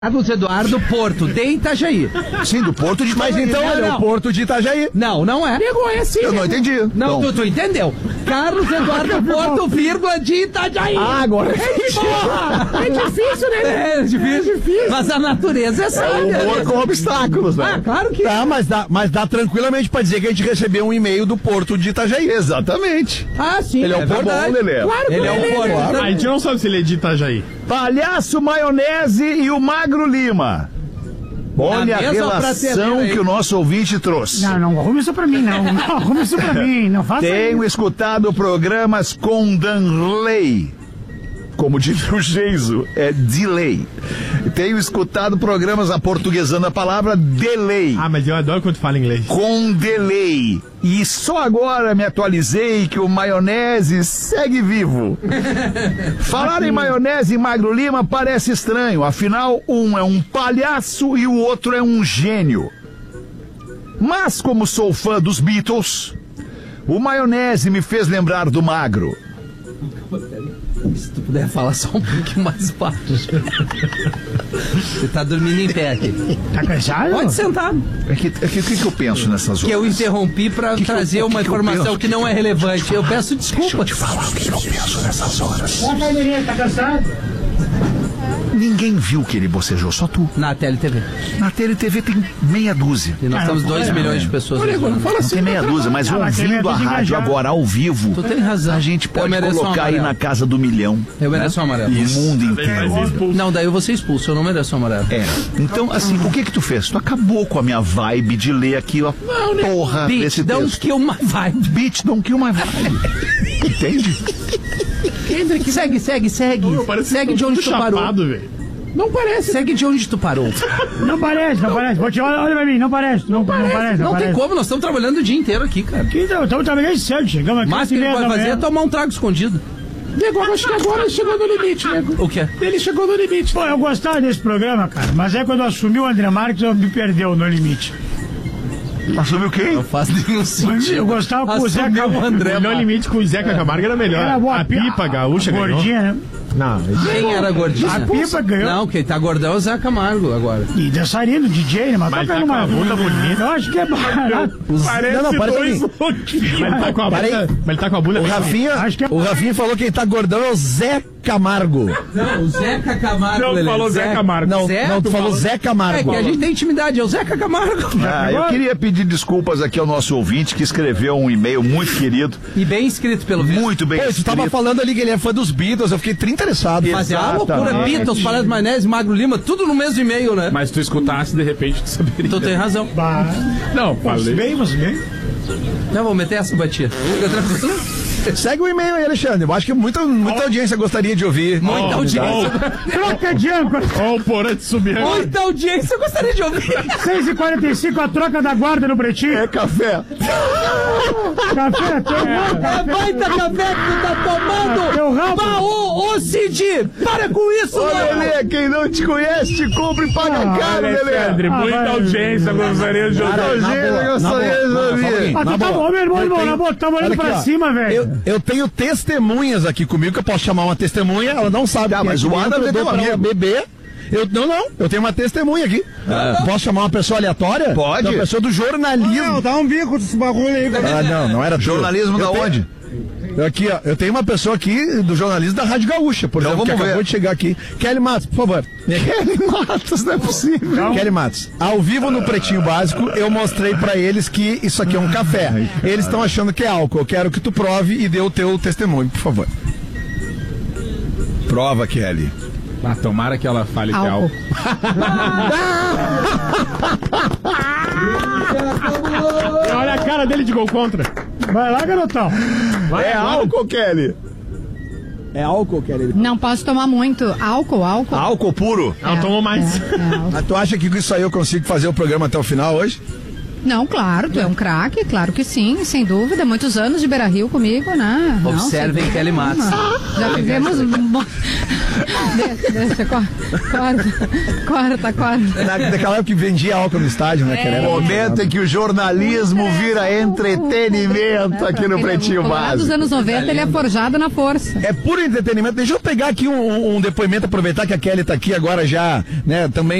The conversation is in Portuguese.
Carlos Eduardo Porto, de Itajaí. Sim, do Porto de Itajaí. Mas então é o Porto de Itajaí. Não, não é. Pegou esse. Eu não entendi. Não, Então, tu entendeu. Carlos Eduardo Porto, vírgula, de Itajaí. Ah, agora. É difícil, né? É difícil. Mas a natureza é sábia. humor com obstáculos, né? Ah, claro que Tá, mas dá tranquilamente pra dizer que a gente recebeu um e-mail do Porto de Itajaí. Exatamente. Ah, sim. Ele é o Porto. Tá bom, Lelê. Claro que Ele é o Porto. A gente não sabe se ele é de Itajaí. Palhaço Maionese e o Magro Lima. Olha a mesma relação prateleira, que o nosso ouvinte trouxe. Não arrume isso pra mim, não. Não arrume isso pra mim. Não faça Tenho escutado programas com Danley. Como diz o Geiso, é delay. Tenho escutado programas aportuguesando a palavra delay. Ah, mas eu adoro quando tu fala inglês. Com delay. E só agora me atualizei que o Maionese segue vivo. Falar em Maionese e Magro Lima parece estranho. Afinal, um é um palhaço e o outro é um gênio. Mas como sou fã dos Beatles, o Maionese me fez lembrar do Magro. Se tu puder falar só um pouquinho mais baixo. Você tá dormindo em pé aqui. Tá cansado? Pode sentar. O que eu penso nessas horas? Que eu interrompi pra trazer uma informação que não é relevante. Eu peço desculpa. Deixa eu te falar o que eu penso nessas horas. Tá cansado? Ninguém viu que ele bocejou, só tu. Na TeleTV. Na TeleTV tem meia dúzia. E nós temos 2 milhões de pessoas. Não fala Não assim. tem meia dúzia, mas Não, mas tem ouvindo a medo de rádio engajar. agora ao vivo, Tu tem razão. a gente pode mereço um colocar aí amarelo. na casa do milhão. Eu mereço um amarelo. O mundo inteiro. Não, daí eu vou ser expulso. Eu não mereço um amarelo. É. Então, assim, o que tu fez? Tu acabou com a minha vibe de ler aqui a porra Bitch, desse don't texto. kill my vibe. Bitch, don't kill my vibe. Entende? Kendrick, segue. Segue de onde tu parou. Chapado, velho. Não parece. Segue de onde tu parou. Não parece. Olha pra mim, não parece. Não parece. Não tem como, nós estamos trabalhando o dia inteiro aqui, cara. Então, estamos trabalhando cedo. Chegamos aqui. Mas o que ele vai fazer é tomar um trago escondido. Nego, acho que agora ele chegou no limite, nego. O quê? Ele chegou no limite. Pô, eu gostava desse programa, cara. Mas é quando eu assumi o André Marques, eu me perdeu no limite. Assumiu quem? Não faz nenhum sentido. Eu gostava com o Zé Assumiu Camargo. o André. O melhor limite com o Zeca Camargo era melhor. Era boa, a pipa gaúcha ganhou. gordinha, né? Não, Quem era gordinho? A pipa ganhou. Não, quem tá gordão é o Zé Camargo agora. E dançarino, DJ, né? Mas Mas toca tá com numa a bunda bonita. Eu acho que é barato. parece Não, para dois aí. louquinhos. Mas ele tá com a Para aí. bunda. Mas ele tá com a bunda. O Rafinha, Acho que é- o Rafinha falou que quem tá gordão é o Zé Camargo. Não, o Zeca Camargo. Não, Lelê. falou Zé Camargo. Não, Zé? não, tu falou Zé É Camargo. que a gente tem intimidade, é o Zeca Camargo. Eu queria pedir desculpas aqui ao nosso ouvinte que escreveu um e-mail muito querido, E bem escrito pelo visto. muito bem Pô, tu tava escrito. falando ali que ele é fã dos Beatles, eu fiquei interessado. Mas é uma loucura. Exatamente. Beatles, Palhaço Maionese, Magro Lima, tudo no mesmo e-mail, né? Mas se tu escutasse, de repente, tu saberia. Tu tem razão. Não, falei. Bem. Já vou meter essa batia. Fica tranquilo. Segue o e-mail aí, Alexandre. Eu acho que muita audiência gostaria de ouvir. Muita audiência. Troca de âncora. Ó, o Porã de subir. Muita audiência eu gostaria de ouvir. 6h45, a troca da guarda no Pretinho. É café. Café, teu É baita café que tu tá tomando. Teu rabo. Bah, ô Cid, para com isso, Ô, mano. Lelê, quem não te conhece, te compra e paga caro, Alexandre, Lelê. muita vai. audiência, gostaria de ouvir. Audiência, gostaria de ouvir. Ah, tu tá bom, meu irmão, na boa, tá olhando Olha aqui, pra ó. cima, velho. Eu tenho testemunhas aqui comigo, que eu posso chamar uma testemunha, ela não sabe. Tá, quem é mas aqui o Adam dentro, é eu dou teu pra ela amigo. beber. Eu tenho uma testemunha aqui. Posso chamar uma pessoa aleatória? Pode. Uma pessoa do jornalismo. dá um bico desse bagulho aí, velho. Ah, não era tu. Jornalismo da onde? Aqui, ó, eu tenho uma pessoa aqui do jornalismo da Rádio Gaúcha, por Então exemplo, que vamos acabou ver. de chegar aqui. Kelly Matos, por favor. Kelly Matos, não é possível. Kelly Matos, ao vivo no Pretinho Básico, eu mostrei pra eles que isso aqui é um café. Eles estão achando que é álcool. Eu quero que tu prove e dê o teu testemunho, por favor. Prova, Kelly. Ah, tomara que ela fale que é álcool. Olha a cara dele de gol contra. Vai lá, garotão. É álcool, Kelly? É álcool, Kelly? Não posso tomar muito. Álcool. Álcool puro? Ela tomou mais. álcool. Mas tu acha que com isso aí eu consigo fazer o programa até o final hoje? Não, claro, tu é um craque, claro que sim, sem dúvida. Muitos anos de Beira-Rio comigo, né? Observem Não, Kelly Matos. Já fizemos... Deixa, corta. Daquela época que vendia álcool no estádio, né? O momento em que o jornalismo vira entretenimento aqui no Pretinho Dos Básico. anos 90, ele é forjado na força. É puro entretenimento. Deixa eu pegar aqui um depoimento, aproveitar que a Kelly tá aqui agora já, né, também